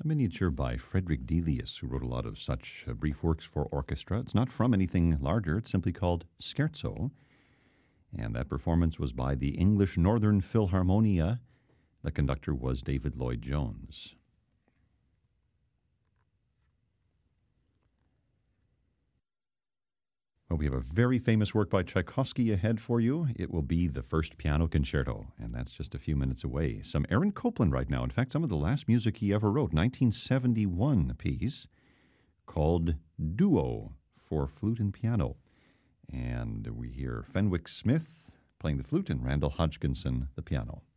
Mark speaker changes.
Speaker 1: A miniature by Frederick Delius, who wrote a lot of such brief works for orchestra. It's not from anything larger, it's simply called Scherzo. And that performance was by the English Northern Philharmonia. The conductor was David Lloyd Jones. Well, we have a very famous work by Tchaikovsky ahead for you. It will be the First Piano Concerto, and that's just a few minutes away. Some Aaron Copland right now. In fact, some of the last music he ever wrote, 1971 piece called Duo for flute and piano. And we hear Fenwick Smith playing the flute and Randall Hodgkinson the piano.